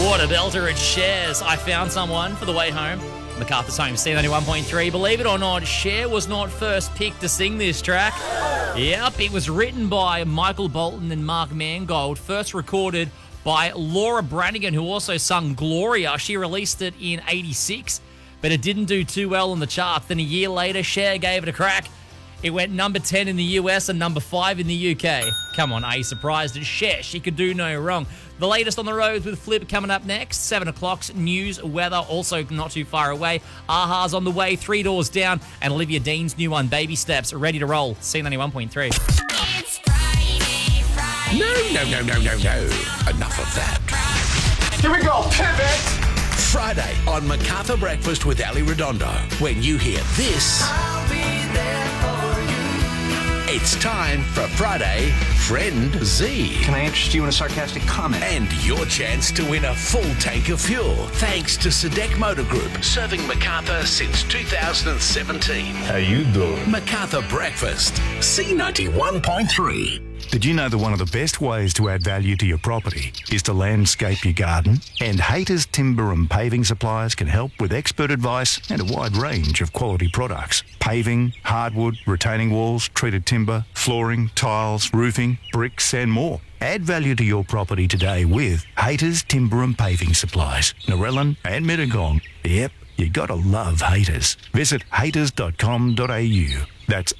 What a belter it shares. I found someone for the way home. MacArthur's Home, C91.3. Believe it or not, Cher was not first picked to sing this track. Yep, it was written by Michael Bolton and Mark Mangold, first recorded by Laura Branigan, who also sung Gloria. She released it in 86, but it didn't do too well on the charts. Then a year later, Cher gave it a crack. It went number 10 in the US and number 5 in the UK. Come on, are you surprised at Cher? She could do no wrong. The latest on the roads with Flip coming up next. 7 o'clock's news, weather, also not too far away. Aha's on the way, 3 doors down. And Olivia Dean's new one, Baby Steps, ready to roll. C91.3. It's Friday. No. Enough of that. Here we go, pivot! Friday on MacArthur Breakfast with Ali Redondo. When you hear this, I'll be there for you. it's time for Friday Friend Z. Can I interest you in a sarcastic comment? And your chance to win a full tank of fuel. Thanks to Sadek Motor Group, serving MacArthur since 2017. How you doing? MacArthur Breakfast, C91.3. Did you know that one of the best ways to add value to your property is to landscape your garden? And Haters Timber and Paving Suppliers can help with expert advice and a wide range of quality products. Paving, hardwood, retaining walls, treated timber, flooring, tiles, roofing, bricks and more. Add value to your property today with Haters Timber and Paving Supplies, Narellan and Mittagong. Yep, you gotta love Haters. Visit haters.com.au. That's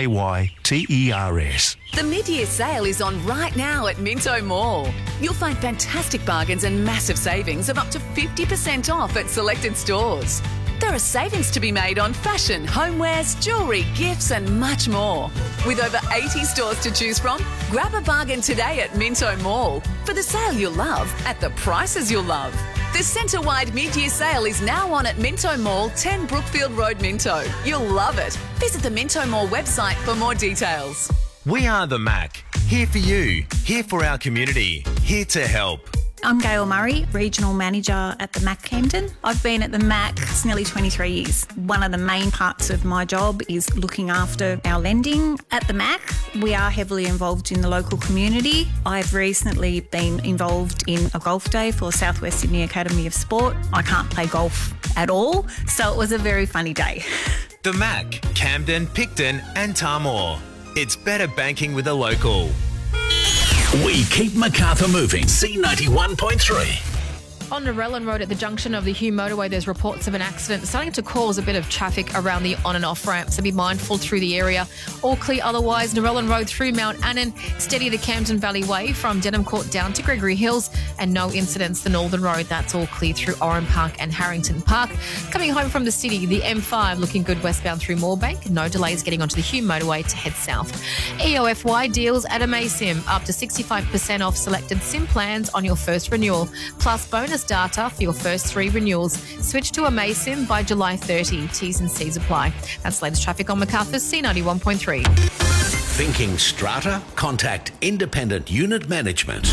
HAYTERS. The mid-year sale is on right now at Minto Mall. You'll find fantastic bargains and massive savings of up to 50% off at selected stores. There are savings to be made on fashion, homewares, jewellery, gifts and much more. With over 80 stores to choose from, grab a bargain today at Minto Mall for the sale you'll love at the prices you'll love. The centre-wide mid-year sale is now on at Minto Mall, 10 Brookfield Road, Minto. You'll love it. Visit the Minto Mall website for more details. We are the Mac. Here for you. Here for our community. Here to help. I'm Gail Murray, Regional Manager at the MAC Camden. I've been at the MAC for nearly 23 years. One of the main parts of my job is looking after our lending. At the MAC, we are heavily involved in the local community. I've recently been involved in a golf day for South West Sydney Academy of Sport. I can't play golf at all, so it was a very funny day. The Mac, Camden, Picton and Tamor. It's better banking with a local. We keep MacArthur moving. C91.3. On Narellan Road at the junction of the Hume motorway, there's reports of an accident starting to cause a bit of traffic around the on and off ramp, so be mindful through the area. All clear otherwise. Narellan Road through Mount Annan, steady to Camden Valley Way from Denham Court down to Gregory Hills, and no incidents. The Northern Road, that's all clear through Oran Park and Harrington Park. Coming home from the city, the M5 looking good westbound through Moorebank. No delays getting onto the Hume motorway to head south. EOFY deals at AmazSim, up to 65% off selected SIM plans on your first renewal, plus bonus data for your first 3 renewals. Switch to AmazSim by July 30. T's and C's apply. That's latest traffic on MacArthur's C91.3. Thinking strata? Contact Independent Unit Management.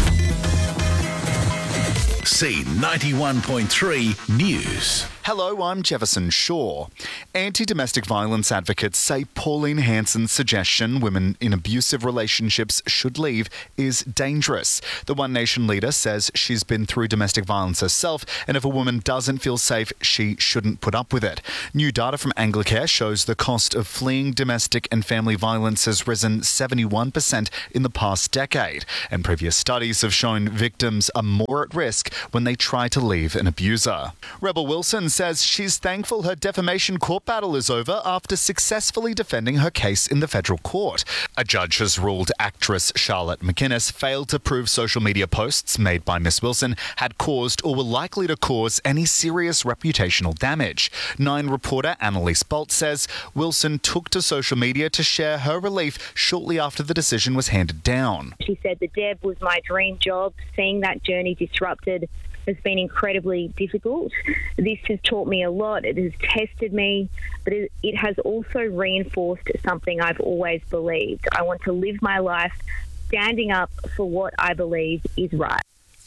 C91.3 News. Hello, I'm Jefferson Shaw. Anti-domestic violence advocates say Pauline Hanson's suggestion women in abusive relationships should leave is dangerous. The One Nation leader says she's been through domestic violence herself, and if a woman doesn't feel safe, she shouldn't put up with it. New data from Anglicare shows the cost of fleeing domestic and family violence has risen 71% in the past decade, and previous studies have shown victims are more at risk when they try to leave an abuser. Rebel Wilson says she's thankful her defamation court battle is over after successfully defending her case in the federal court. A judge has ruled actress Charlotte McInnes failed to prove social media posts made by Miss Wilson had caused or were likely to cause any serious reputational damage. 9 reporter Annalise Bolt says Wilson took to social media to share her relief shortly after the decision was handed down. She said the Deb was my dream job. Seeing that journey disrupted has been incredibly difficult. This has taught me a lot. It has tested me, but it has also reinforced something I've always believed. I want to live my life standing up for what I believe is right.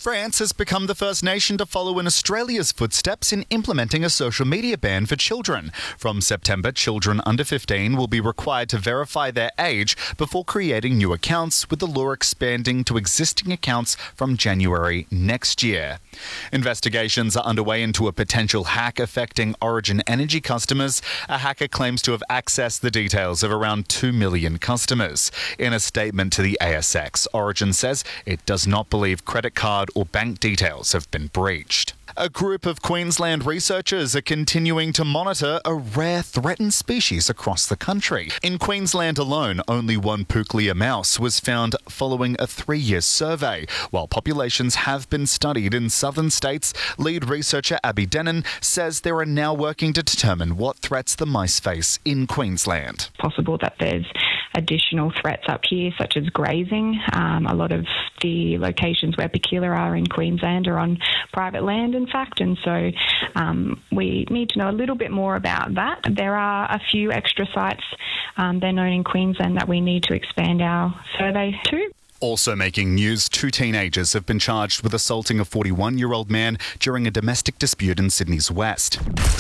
France has become the first nation to follow in Australia's footsteps in implementing a social media ban for children. From September, children under 15 will be required to verify their age before creating new accounts, with the law expanding to existing accounts from January next year. Investigations are underway into a potential hack affecting Origin Energy customers. A hacker claims to have accessed the details of around 2 million customers. In a statement to the ASX, Origin says it does not believe credit card or bank details have been breached. A group of Queensland researchers are continuing to monitor a rare threatened species across the country. In Queensland alone, only one Puklia mouse was found following a 3-year survey. While populations have been studied in southern states, lead researcher Abby Denon says they are now working to determine what threats the mice face in Queensland. Possible that there's additional threats up here, such as grazing. A lot of the locations where Pukila are in Queensland are on private land, in fact, and so we need to know a little bit more about that. There are a few extra sites, they're known in Queensland, that we need to expand our survey to. Also making news, 2 teenagers have been charged with assaulting a 41-year-old man during a domestic dispute in Sydney's west.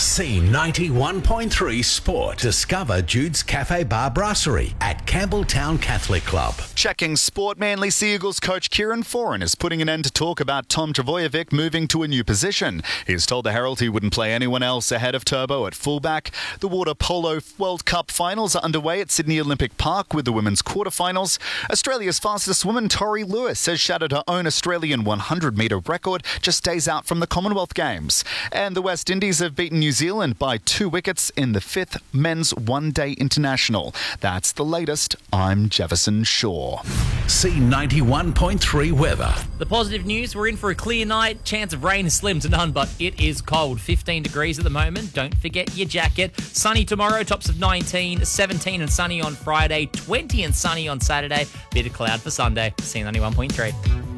C91.3 Sport. Discover Jude's Cafe Bar Brasserie at Campbelltown Catholic Club. Checking sport, Manly Sea Eagles coach Kieran Foran is putting an end to talk about Tom Trbojevic moving to a new position. He's told the Herald he wouldn't play anyone else ahead of Turbo at fullback. The Water Polo World Cup finals are underway at Sydney Olympic Park with the women's quarterfinals. Australia's fastest woman, Tori Lewis, has shattered her own Australian 100-metre record just days out from the Commonwealth Games. And the West Indies have beaten New Zealand by 2 wickets in the 5th Men's One-Day International. That's the latest. I'm Jefferson Shaw. C91.3 weather. The positive news, we're in for a clear night. Chance of rain is slim to none, but it is cold. 15 degrees at the moment. Don't forget your jacket. Sunny tomorrow, tops of 19, 17 and sunny on Friday, 20 and sunny on Saturday. Bit of cloud for Sunday. C91.3.